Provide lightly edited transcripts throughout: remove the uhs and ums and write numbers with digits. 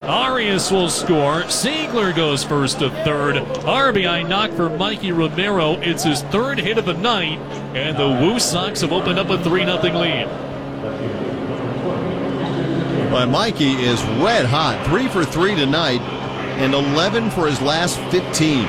Arias will score. Ziegler goes first to third. RBI knock for Mikey Romero. It's his third hit of the night, and the Woo Sox have opened up a 3-0 lead. Well, Mikey is red hot. 3 for 3 tonight and 11 for his last 15.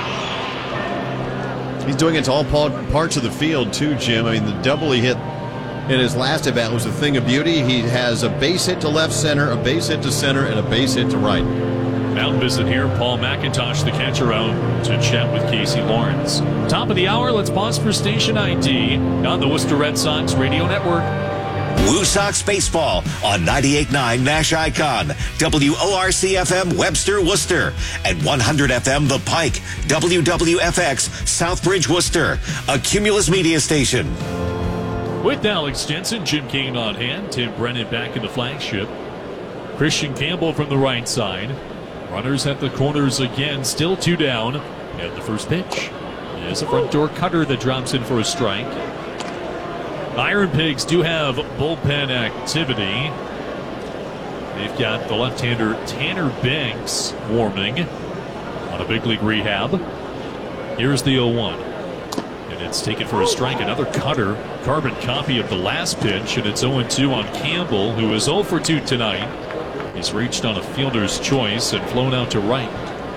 He's doing it to all parts of the field, too, Jim. I mean, the double he hit in his last at-bat was a thing of beauty. He has a base hit to left center, a base hit to center, and a base hit to right. Mound visit here. Paul McIntosh, the catcher, out to chat with Casey Lawrence. Top of the hour, let's pause for station ID on the Worcester Red Sox Radio Network. Woo Sox Baseball on 98.9 Nash Icon, WORC-FM Webster, Worcester, and 100 FM The Pike, WWFX Southbridge, Worcester, a Cumulus media station. With Alex Jensen, Jim Kane on hand, Tim Brennan back in the flagship. Christian Campbell from the right side. Runners at the corners again, still 2 down. And the first pitch is a front door cutter that drops in for a strike. Iron Pigs do have bullpen activity. They've got the left-hander Tanner Banks warming on a big league rehab. Here's the 0-1. And it's taken for a strike. Another cutter, carbon copy of the last pitch, and it's 0-2 on Campbell, who is 0 for 2 tonight. He's reached on a fielder's choice and flown out to right.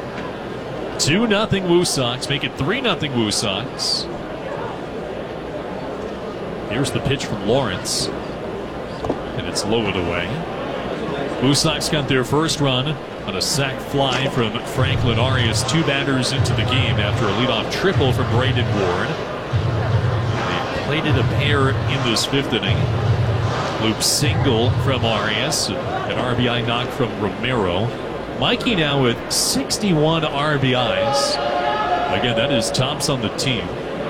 2-0 Woo Sox, make it 3-0 Woo Sox. Here's the pitch from Lawrence, and it's lowered away. Woo Sox got their first run on a sac fly from Franklin Arias, 2 batters into the game after a leadoff triple from Braden Ward. They plated a pair in this 5th inning. Loop single from Arias, an RBI knock from Romero. Mikey now with 61 RBIs. Again, that is tops on the team.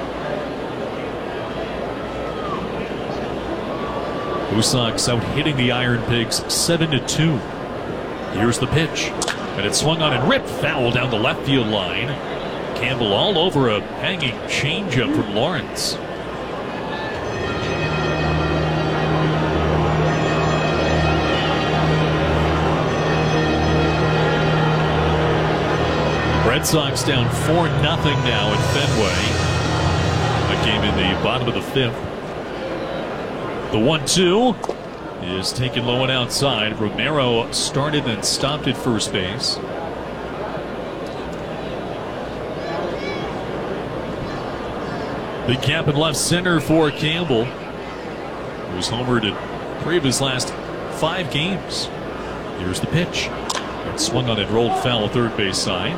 Woo Sox out hitting the Iron Pigs 7-2. Here's the pitch, and it's swung on and ripped foul down the left field line. Campbell all over a hanging changeup from Lawrence. Red Sox down 4-0 now at Fenway. A game in the bottom of the 5th. The 1-2 is taken low and outside. Romero started and stopped at first base. The gap in left center for Campbell, who's homered in 3 of his last 5 games. Here's the pitch. It swung on and rolled foul third base side.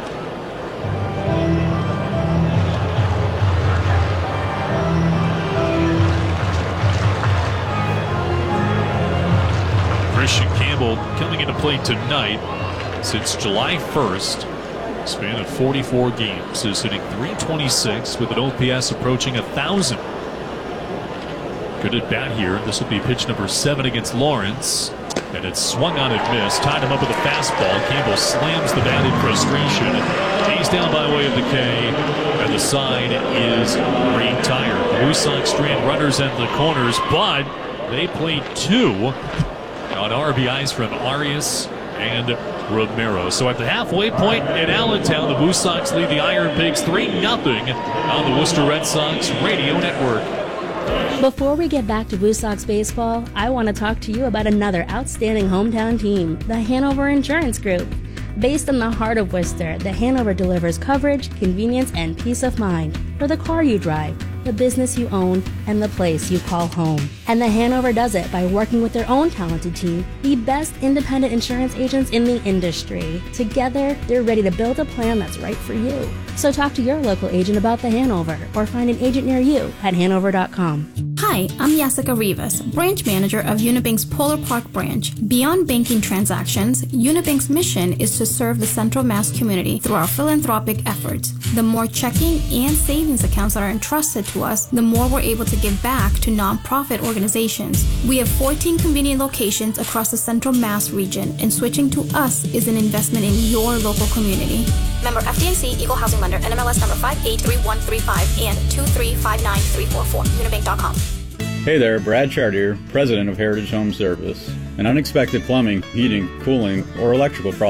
Christian Campbell coming into play tonight since July 1st. Span of 44 games is hitting .326 with an OPS approaching 1,000. Good at bat here. This will be pitch number 7 against Lawrence. And it's swung on and missed. Tied him up with a fastball. Campbell slams the bat in frustration. He's down by way of the K. And the sign is retired. The Woo Sox strand runners at the corners, but they played 2 on RBIs from Arias and Romero. So at the halfway point in Allentown, the Woo Sox lead the Iron Pigs 3-0 on the Worcester Red Sox Radio Network. Before we get back to Woo Sox baseball, I want to talk to you about another outstanding hometown team, the Hanover Insurance Group. Based in the heart of Worcester, the Hanover delivers coverage, convenience, and peace of mind for the car you drive, the business you own, and the place you call home. And the Hanover does it by working with their own talented team, the best independent insurance agents in the industry. Together, they're ready to build a plan that's right for you. So talk to your local agent about the Hanover or find an agent near you at Hanover.com. Hi, I'm Jessica Rivas, branch manager of Unibank's Polar Park branch. Beyond banking transactions, Unibank's mission is to serve the Central Mass community through our philanthropic efforts. The more checking and savings accounts that are entrusted to us, the more we're able to give back to nonprofit organizations. We have 14 convenient locations across the Central Mass region, and switching to us is an investment in your local community. Member FDIC, Equal Housing Lender, NMLS number 583135 and 2359344. Unibank.com. Hey there, Brad Chartier, President of Heritage Home Service. An unexpected plumbing, heating, cooling, or electrical problem